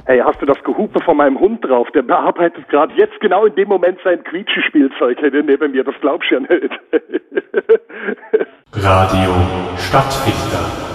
Hey, hast du das Gehupe von meinem Hund drauf? Der bearbeitet gerade jetzt genau in dem Moment sein Quietschespielzeug neben mir. Das glaubst du ja nicht. Radio Stadtfichter.